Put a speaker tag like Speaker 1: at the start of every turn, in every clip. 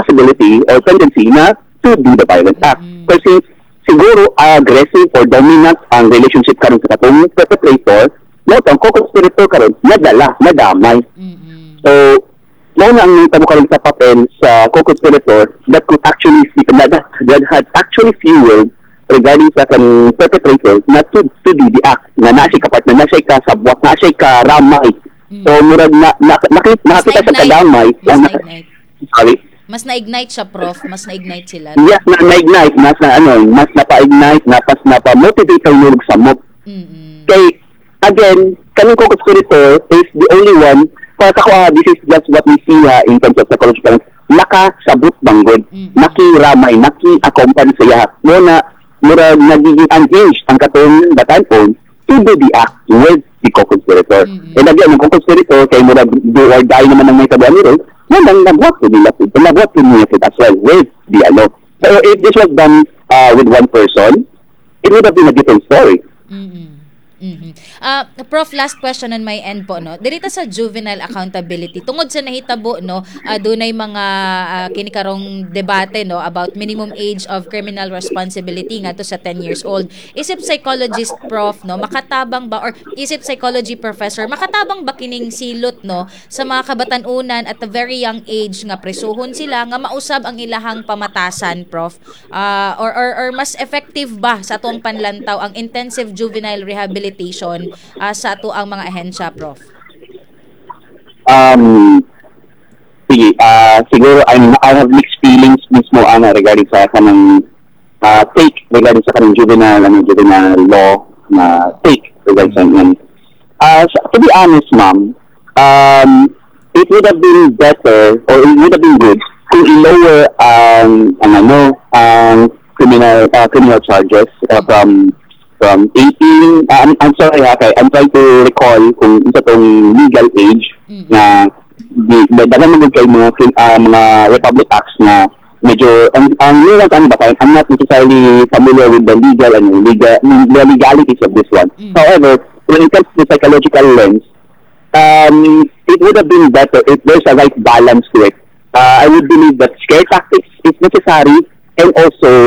Speaker 1: possibility or tendency na to do the violent act. Kasi siguro aggressive or dominant ang relationship karon sa katong perpetrator, no, ang co-conspirator karon nadamay. So, mo na ang nitabo karon sa papel sa co-conspirator that could actually that had actually fueled regarding sa kanang perpetrator na to do the act na nasa kapartner, nasa kasabwat, nasa karamay. So murag nakita sa kadamay. Sorry.
Speaker 2: Mas na-ignite siya, Prof. Mas na-ignite sila.
Speaker 1: Yes, na-ignite. Mas napa-ignite, napa-motivate ang nurog sa mob. Kay, again, kaming co-conspirator is the only one, para ako, this is just what we see in terms of psychological, nakasabot banggod, nakiramay, naki-accompany siya. Mura nagiging engaged ang katong batanon to do the act with the co-conspirator. And again, ang co-conspirator, kay mura do or die naman ng may kabuan nito, nagwat ko nila as well with the ano. So if this was done with one person, it would have been a different story.
Speaker 2: Prof, last question on my end po, no. Dirita sa juvenile accountability, tungod sa nahitabo, no, dunay mga kinikarong debate, no, about minimum age of criminal responsibility nga to sa 10 years old. Isip psychologist, Prof, no, makatabang ba, or isip psychology professor, makatabang ba kining silot, no, sa mga kabatanunan at a very young age nga presuhon sila nga mausab ang ilahang pamatasan, Prof? Or mas effective ba sa atong panlantaw ang intensive juvenile rehabilitation sa ato ang mga ahensya, Prof?
Speaker 1: Sige, siguro I have mixed feelings mismo regarding sa kanang take regarding sa kanang juvenile law na take regarding sa yan. To be honest, ma'am, it would have been better or it would have been good kung i-lower criminal charges from 18, I'm sorry, okay, I'm trying to recall kung isa tong legal age na dagan magod kay mga Republic Acts na medyo, ang legal I'm not necessarily familiar with the the legalities of this one. However, when it comes to the psychological lens, it would have been better if there's a right balance to it. I would believe that scare tactics is necessary and also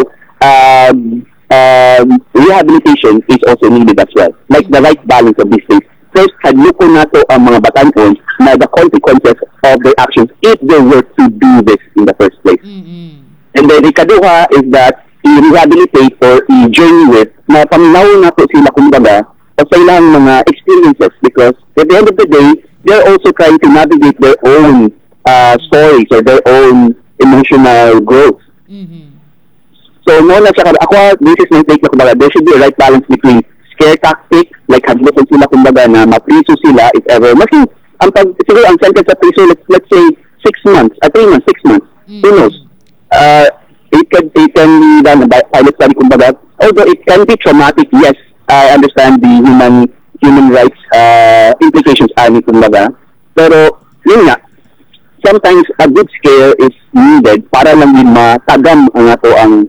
Speaker 1: rehabilitation is also needed as well. Like the right balance of these things. First, hadluko na to ang mga batanon na the consequences of their actions if they were to do this in the first place. And then, ikaduha is that i-rehabilitate or i-journey with na paminaw na to sila kumbaga sa ilang mga experiences because at the end of the day, they're also trying to navigate their own stories or their own emotional growth. So, this is my take na kumbaga, there should be a right balance between scare tactic, like hadlukan sila kumbaga na mapriso sila if ever. Siguro ang sentence sa priso, let's say 6 months, 3 months, 6 months, who knows? It can be done by pilot study kumbaga. Although it can be traumatic, yes, I understand the human rights implications kumbaga. Pero, yun nga, sometimes a good scare is needed para lang din matagam ang ato ang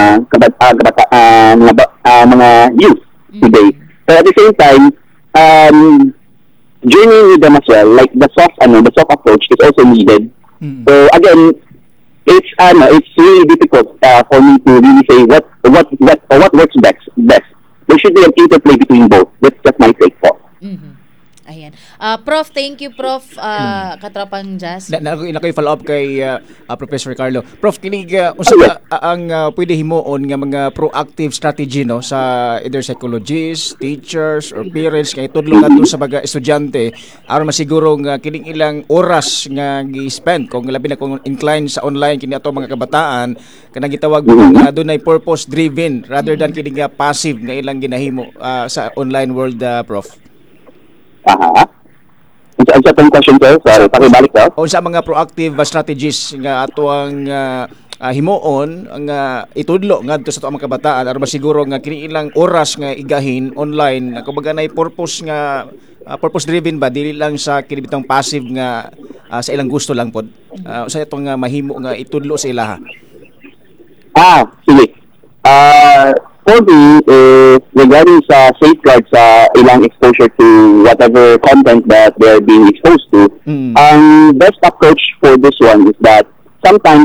Speaker 1: mga youth today. But at the same time, journeying with them as well, like the soft approach is also needed. So again, it's really difficult for me to really say what works best. There should be an interplay between both. That's just my take po.
Speaker 2: Ayan. Prof, thank you, Prof. Katropang Jazz.
Speaker 3: Nakoy follow up kay Professor Carlo. Prof, kinig ang pwede himuon nga mga proactive strategy no sa either psychologists, teachers or parents kay tudlo kadto sa mga estudyante aron masiguro nga kining ilang oras nga gi-spend kung labi na kung inclined sa online kini ato mga kabataan kanang gitawag nga dunay purpose driven rather than kining passive nga ilang ginahimo sa online world, Prof.
Speaker 1: Ang sa question sir, sorry, pakibalik daw.
Speaker 3: O sa mga proactive strategies nga ato ang himuon nga itudlo ngadto sa ato mga kabataan aron masiguro nga kini ilang oras nga igahin online kumbaga nay purpose driven ba dili lang sa kini bitong passive nga sa ilang gusto lang pod. Sa itong mahimo nga itudlo sa ilaha.
Speaker 1: Sige. For me, regarding sa safeguards sa ilang exposure to whatever content that they're being exposed to, ang best approach for this one is that sometimes